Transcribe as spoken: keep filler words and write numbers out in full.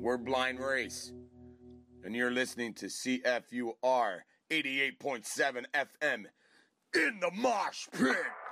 We're Blind Race, and you're listening to C F U R eighty-eight point seven F M in the Mosh Pit.